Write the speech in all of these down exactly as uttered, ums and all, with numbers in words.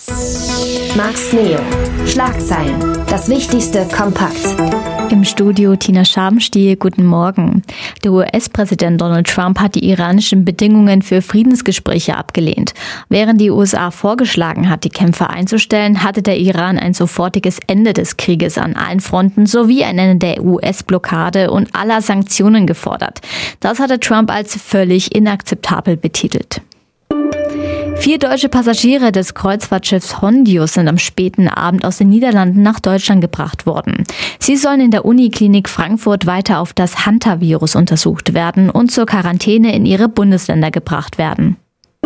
Max Neo. Schlagzeilen. Das Wichtigste kompakt. Im Studio Tina Schabenstiel, guten Morgen. Der U S-Präsident Donald Trump hat die iranischen Bedingungen für Friedensgespräche abgelehnt. Während die U S A vorgeschlagen hat, die Kämpfe einzustellen, hatte der Iran ein sofortiges Ende des Krieges an allen Fronten sowie ein Ende der U S-Blockade und aller Sanktionen gefordert. Das hatte Trump als völlig inakzeptabel betitelt. Vier deutsche Passagiere des Kreuzfahrtschiffs Hondius sind am späten Abend aus den Niederlanden nach Deutschland gebracht worden. Sie sollen in der Uniklinik Frankfurt weiter auf das Hantavirus untersucht werden und zur Quarantäne in ihre Bundesländer gebracht werden.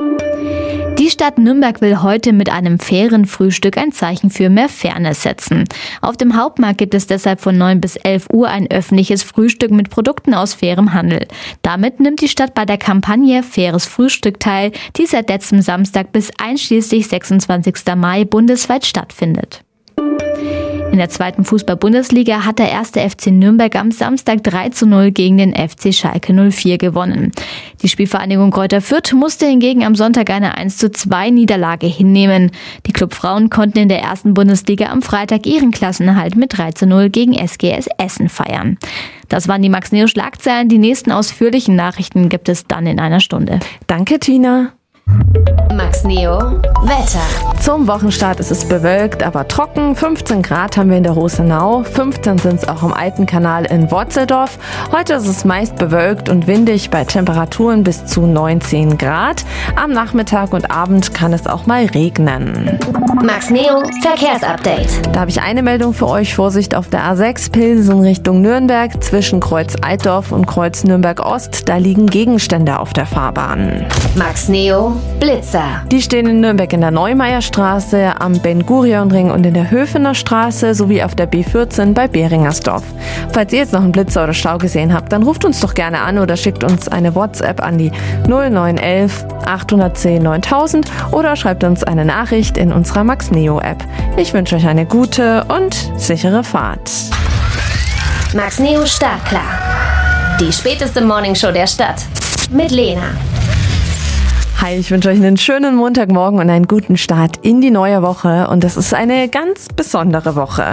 Die Stadt Nürnberg will heute mit einem fairen Frühstück ein Zeichen für mehr Fairness setzen. Auf dem Hauptmarkt gibt es deshalb von neun bis elf Uhr ein öffentliches Frühstück mit Produkten aus fairem Handel. Damit nimmt die Stadt bei der Kampagne Faires Frühstück teil, die seit letztem Samstag bis einschließlich sechsundzwanzigsten Mai bundesweit stattfindet. In der zweiten Fußball-Bundesliga hat der erste F C Nürnberg am Samstag drei zu null gegen den F C Schalke null vier gewonnen. Die Spielvereinigung Greuther Fürth musste hingegen am Sonntag eine eins zu zwei Niederlage hinnehmen. Die Clubfrauen konnten in der ersten Bundesliga am Freitag ihren Klassenerhalt mit drei zu null gegen S G S Essen feiern. Das waren die Max Neo Schlagzeilen. Die nächsten ausführlichen Nachrichten gibt es dann in einer Stunde. Danke, Tina. Max Neo Wetter. Zum Wochenstart ist es bewölkt, aber trocken. fünfzehn Grad haben wir in der Rosenau. fünfzehn sind es auch im Alten Kanal in Worzeldorf. Heute ist es meist bewölkt und windig bei Temperaturen bis zu neunzehn Grad. Am Nachmittag und Abend kann es auch mal regnen. Max Neo Verkehrsupdate. Da habe ich eine Meldung für euch. Vorsicht auf der A sechs Pilsen Richtung Nürnberg zwischen Kreuz Altdorf und Kreuz Nürnberg Ost. Da liegen Gegenstände auf der Fahrbahn. Max Neo Blitzer. Die stehen in Nürnberg in der Neumeierstraße, am Ben-Gurion-Ring und in der Höfener Straße sowie auf der B vierzehn bei Beringersdorf. Falls ihr jetzt noch einen Blitzer oder Stau gesehen habt, dann ruft uns doch gerne an oder schickt uns eine WhatsApp an die null neun elf achthundertzehn neuntausend oder schreibt uns eine Nachricht in unserer Max Neo App. Ich wünsche euch eine gute und sichere Fahrt. Max Neo Startklar. Die späteste Morningshow der Stadt. Mit Lena. Hi, ich wünsche euch einen schönen Montagmorgen und einen guten Start in die neue Woche. Und das ist eine ganz besondere Woche.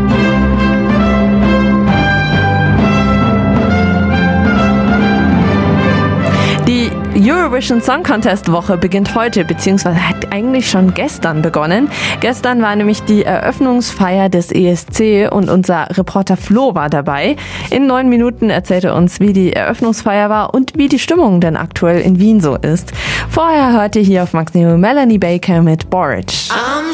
Die Eurovision Song Contest Woche beginnt heute, beziehungsweise hat eigentlich schon gestern begonnen. Gestern war nämlich die Eröffnungsfeier des E S C und unser Reporter Flo war dabei. In neun Minuten erzählt er uns, wie die Eröffnungsfeier war und wie die Stimmung denn aktuell in Wien so ist. Vorher hörte hier auf Max Neo Melanie Baker mit Borage.